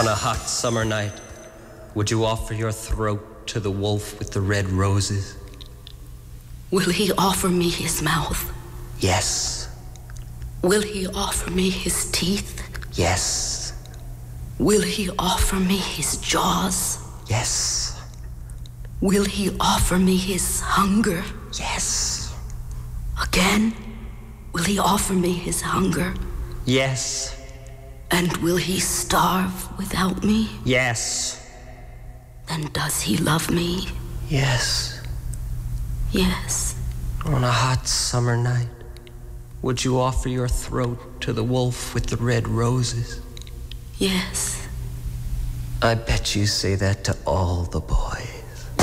On a hot summer night, would you offer your throat to the wolf with the red roses? Will he offer me his mouth? Yes. Will he offer me his teeth? Yes. Will he offer me his jaws? Yes. Will he offer me his hunger? Yes. Again? Will he offer me his hunger? Yes. And will he starve without me? Yes. Then does he love me? Yes. Yes. On a hot summer night, would you offer your throat to the wolf with the red roses? Yes. I bet you say that to all the boys.